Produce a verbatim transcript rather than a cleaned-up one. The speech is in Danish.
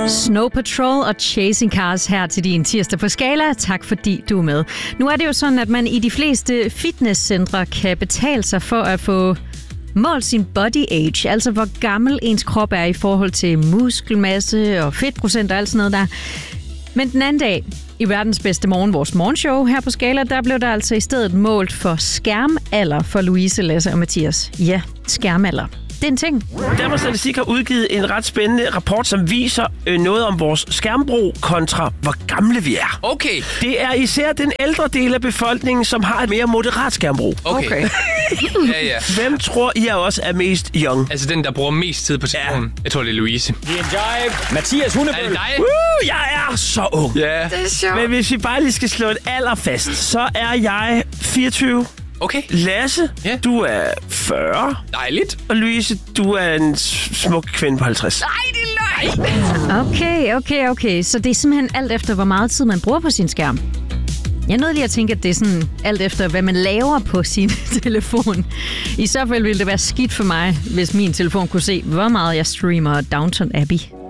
Snow Patrol og Chasing Cars her til din tirsdag på Skala. Tak fordi du er med. Nu er det jo sådan, at man i de fleste fitnesscentre kan betale sig for at få målt sin body age, altså hvor gammel ens krop er i forhold til muskelmasse og fedtprocent og alt sådan noget der. Men den anden dag, i verdens bedste morgen, vores morgenshow her på Skala, der blev der altså i stedet målt for skærmalder for Louise, Lasse og Mathias. Ja, skærmalder. Det er en ting. Danmarks Statistik har udgivet en ret spændende rapport, som viser øh, noget om vores skærmbrug kontra hvor gamle vi er. Okay. Det er især den ældre del af befolkningen, som har et mere moderat skærmbrug. Okay. okay. ja, ja. Hvem tror I er også er mest young? Altså den, der bruger mest tid på telefonen. Ja. Jeg tror, det er Louise. Det er en jive. Mathias Hundebøl. Er det dig? Uh, jeg er så ung. Ja. Det er sjovt. Men hvis vi bare lige skal slå et alder fast, så er jeg fireogtyve. Okay. Lasse, ja. du er fyrre. Dejligt. Og Louise, du er en smuk kvinde på halvtreds. Nej, det er løgn. Okay, okay, okay. Så det er simpelthen alt efter, hvor meget tid man bruger på sin skærm. Jeg nåede lige at tænke, at det er sådan alt efter, hvad man laver på sin telefon. I så fald ville det være skidt for mig, hvis min telefon kunne se, hvor meget jeg streamer Downton Abbey.